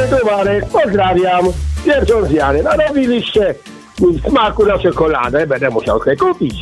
tu Marek, pozdrawiam. Pierwszą zmianę. Narobiliście mi smaku na czekoladę, będę musiał sobie kupić.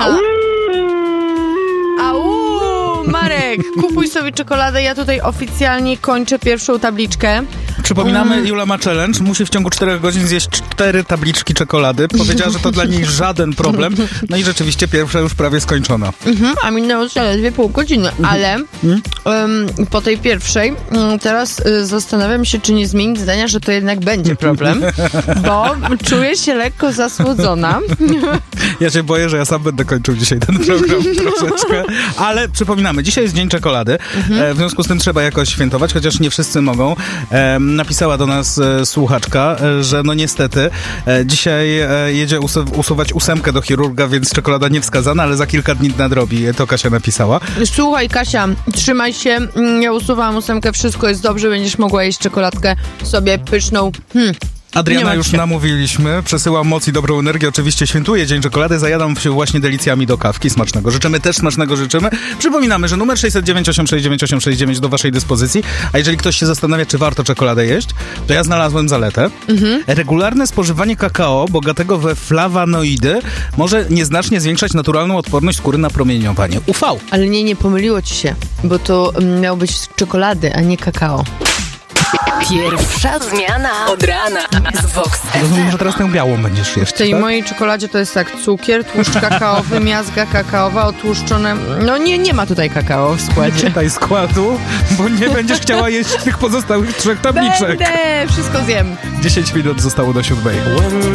Au! Marek, kupuj sobie czekoladę, ja tutaj oficjalnie kończę pierwszą tabliczkę. Przypominamy, Jula ma challenge, musi w ciągu 4 godzin zjeść 4 tabliczki czekolady. Powiedziała, że to dla niej żaden problem. No i rzeczywiście pierwsza już prawie skończona. A minęło zaledwie pół godziny, ale po tej pierwszej teraz zastanawiam się, czy nie zmienić zdania, że to jednak będzie problem, bo czuję się lekko zasłodzona. Ja się boję, że ja sam będę kończył dzisiaj ten program troszeczkę, ale przypominamy, dzisiaj jest Dzień Czekolady, w związku z tym trzeba jakoś świętować, chociaż nie wszyscy mogą. Napisała do nas słuchaczka, że no niestety dzisiaj jedzie usuwać 8 do chirurga, więc czekolada nie wskazana, ale za kilka dni nadrobi. To Kasia napisała. Słuchaj, Kasia, trzymaj się, ja usuwałam 8, wszystko jest dobrze, będziesz mogła jeść czekoladkę sobie pyszną. Adriana już namówiliśmy, przesyłam moc i dobrą energię, oczywiście świętuję Dzień Czekolady, zajadam się właśnie delicjami do kawki, smacznego. Życzymy też smacznego, życzymy. Przypominamy, że numer 609 869 869 do waszej dyspozycji, a jeżeli ktoś się zastanawia, czy warto czekoladę jeść, to ja znalazłem zaletę. Regularne spożywanie kakao bogatego we flawanoidy może nieznacznie zwiększać naturalną odporność skóry na promieniowanie UV. Ale nie pomyliło ci się, bo to miał być z czekolady, a nie kakao. Pierwsza zmiana od rana z Vox Rozumiem, że teraz tę białą będziesz jeść, W tej tak? mojej czekoladzie to jest tak cukier, tłuszcz kakaowy, miazga kakaowa, otłuszczone. No nie ma tutaj kakao w Nie składzie. czytaj składu, bo nie będziesz chciała jeść tych pozostałych 3 tabliczek. Będę, wszystko zjem. 10 minut zostało do 7.